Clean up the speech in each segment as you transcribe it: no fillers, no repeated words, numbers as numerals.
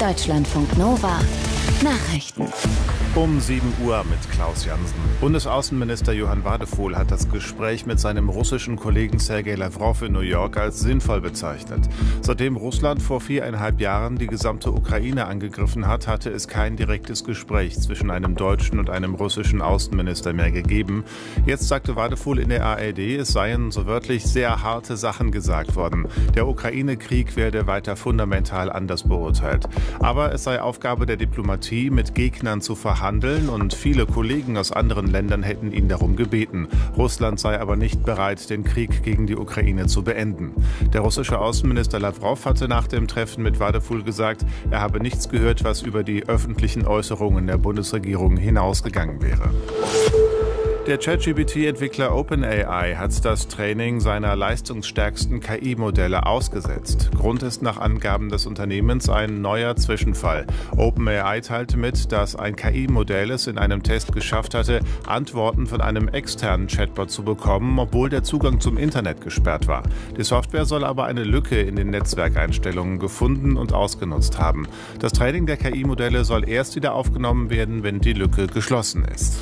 Deutschlandfunk Nova Nachrichten. Um 7 Uhr mit Klaus Jansen. Bundesaußenminister Johann Wadephul hat das Gespräch mit seinem russischen Kollegen Sergei Lawrow in New York als sinnvoll bezeichnet. Seitdem Russland vor 4,5 Jahren die gesamte Ukraine angegriffen hat, hatte es kein direktes Gespräch zwischen einem deutschen und einem russischen Außenminister mehr gegeben. Jetzt sagte Wadephul in der ARD, es seien so wörtlich sehr harte Sachen gesagt worden. Der Ukraine-Krieg werde weiter fundamental anders beurteilt. Aber es sei Aufgabe der Diplomatie, mit Gegnern zu verhandeln, und viele Kollegen aus anderen Ländern hätten ihn darum gebeten. Russland sei aber nicht bereit, den Krieg gegen die Ukraine zu beenden. Der russische Außenminister Lawrow hatte nach dem Treffen mit Wadephul gesagt, er habe nichts gehört, was über die öffentlichen Äußerungen der Bundesregierung hinausgegangen wäre. Der ChatGPT-Entwickler OpenAI hat das Training seiner leistungsstärksten KI-Modelle ausgesetzt. Grund ist nach Angaben des Unternehmens ein neuer Zwischenfall. OpenAI teilte mit, dass ein KI-Modell es in einem Test geschafft hatte, Antworten von einem externen Chatbot zu bekommen, obwohl der Zugang zum Internet gesperrt war. Die Software soll aber eine Lücke in den Netzwerkeinstellungen gefunden und ausgenutzt haben. Das Training der KI-Modelle soll erst wieder aufgenommen werden, wenn die Lücke geschlossen ist.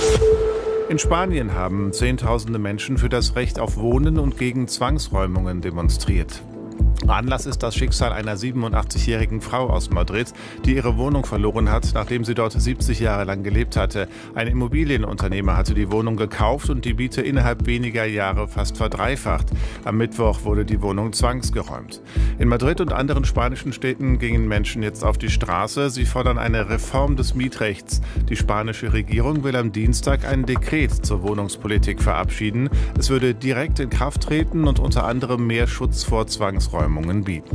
In Spanien haben Zehntausende Menschen für das Recht auf Wohnen und gegen Zwangsräumungen demonstriert. Anlass ist das Schicksal einer 87-jährigen Frau aus Madrid, die ihre Wohnung verloren hat, nachdem sie dort 70 Jahre lang gelebt hatte. Ein Immobilienunternehmer hatte die Wohnung gekauft und die Miete innerhalb weniger Jahre fast verdreifacht. Am Mittwoch wurde die Wohnung zwangsgeräumt. In Madrid und anderen spanischen Städten gingen Menschen jetzt auf die Straße. Sie fordern eine Reform des Mietrechts. Die spanische Regierung will am Dienstag ein Dekret zur Wohnungspolitik verabschieden. Es würde direkt in Kraft treten und unter anderem mehr Schutz vor Zwangsräumungen bieten.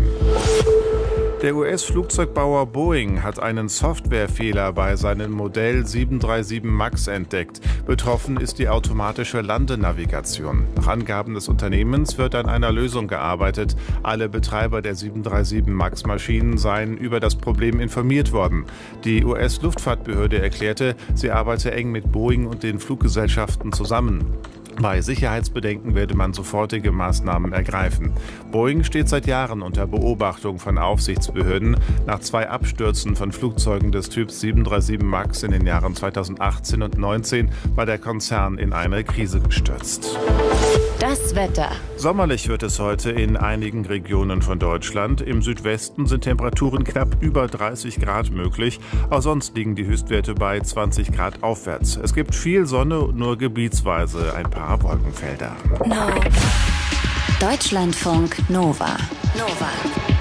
Der US-Flugzeugbauer Boeing hat einen Softwarefehler bei seinem Modell 737 MAX entdeckt. Betroffen ist die automatische Landenavigation. Nach Angaben des Unternehmens wird an einer Lösung gearbeitet. Alle Betreiber der 737 MAX-Maschinen seien über das Problem informiert worden. Die US-Luftfahrtbehörde erklärte, sie arbeite eng mit Boeing und den Fluggesellschaften zusammen. Bei Sicherheitsbedenken werde man sofortige Maßnahmen ergreifen. Boeing steht seit Jahren unter Beobachtung von Aufsichtsbehörden. Nach 2 Abstürzen von Flugzeugen des Typs 737 MAX in den Jahren 2018 und 2019 war der Konzern in eine Krise gestürzt. Das Wetter. Sommerlich wird es heute in einigen Regionen von Deutschland. Im Südwesten sind Temperaturen knapp über 30 Grad möglich. Auch sonst liegen die Höchstwerte bei 20 Grad aufwärts. Es gibt viel Sonne und nur gebietsweise ein paar Wolkenfelder. Deutschlandfunk Nova.